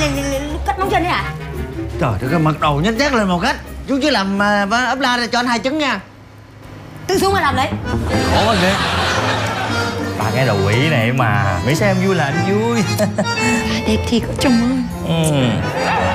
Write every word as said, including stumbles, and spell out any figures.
cắt móng chân đấy à? Trời ơi, cái mặt đầu nhếch nhác lên một cách. Chú chứ làm uh, ấp la cho anh hai trứng nha. Tự xuống mà làm đấy. Khổ quá ghê. Ba cái đầu quỷ này mà miễn sao em vui là anh vui. Đẹp thiệt chồng ơi. Ừ.